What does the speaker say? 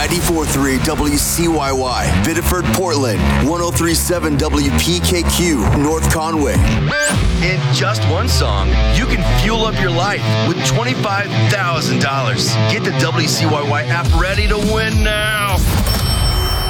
94.3 WCYY, Biddeford, Portland. 103.7 WPKQ, North Conway. In just one song, you can fuel up your life with $25,000. Get the WCYY app ready to win now.